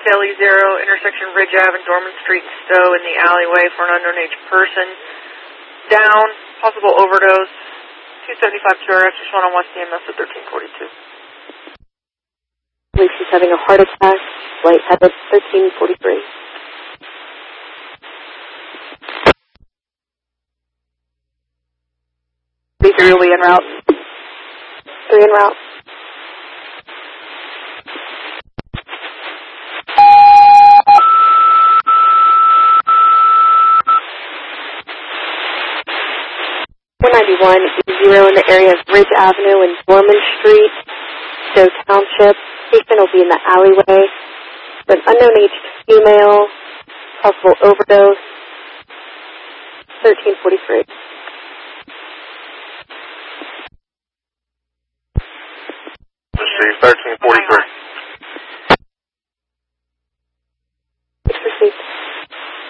Philly 0, intersection Ridge Ave and Dorman Street, Stowe in the alleyway for an unknown age person. Down, possible overdose, 275 QRS, respond on West EMS at 1342. Believe she's having a heart attack, lightheaded, 1343. B3 will be en route. 3 en route. E0 in the area of Ridge Avenue and Dorman Street, Stowe Township. Patient will be in the alleyway. An unknown aged female, possible overdose, 1343. Let's see, 1343.